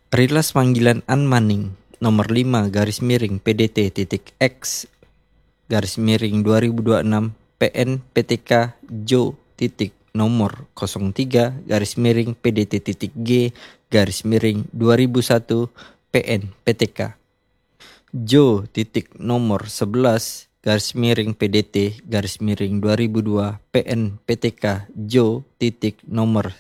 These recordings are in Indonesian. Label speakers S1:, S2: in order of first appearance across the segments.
S1: Rilas panggilan An Manning nomor 5 garis miring PDT titik X garis miring 2026 PN PTK Jo titik nomor 03 garis miring PDT titik G garis miring 2001 PN PTK Jo titik nomor 11 garis miring PDT garis miring 2002 PN PTK Jo titik nomor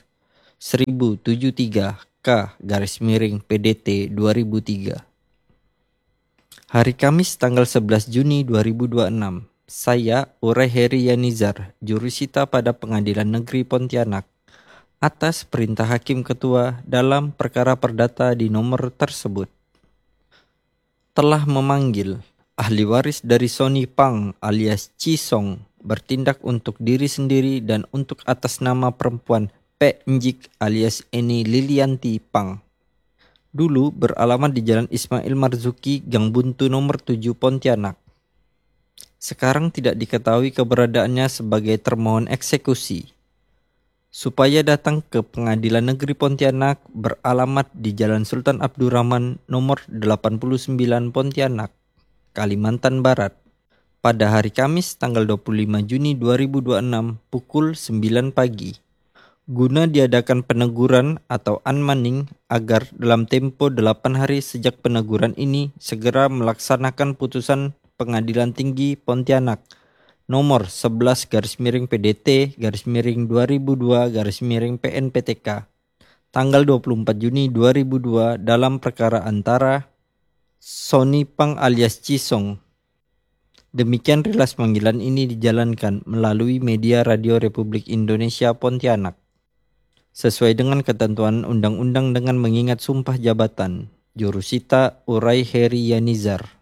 S1: 1073 K garis miring PDT 2003. Hari Kamis tanggal 11 Juni 2026. Saya Uray Heri Yanizar, jurusita pada Pengadilan Negeri Pontianak, atas perintah Hakim Ketua dalam perkara perdata di nomor tersebut, telah memanggil ahli waris dari Sony Pang alias Cisong bertindak untuk diri sendiri dan untuk atas nama perempuan P. Njik alias Eni Lilianti Pang. Dulu beralamat di Jalan Ismail Marzuki, Gang Buntu nomor 7 Pontianak. Sekarang tidak diketahui keberadaannya sebagai termohon eksekusi. Supaya datang ke Pengadilan Negeri Pontianak beralamat di Jalan Sultan Abdurrahman nomor 89 Pontianak, Kalimantan Barat, pada hari Kamis tanggal 25 Juni 2026 pukul 9 pagi. Guna diadakan peneguran atau unmanning agar dalam tempo 8 hari sejak peneguran ini segera melaksanakan putusan Pengadilan Tinggi Pontianak nomor 11 garis miring PDT garis miring 2002 garis miring PNPTK tanggal 24 Juni 2002 dalam perkara antara Sony Pang alias Cisong. Demikian rilas panggilan ini dijalankan melalui media Radio Republik Indonesia Pontianak, sesuai dengan ketentuan undang-undang dengan mengingat sumpah jabatan. Jurusita Uray Heri Yanizar.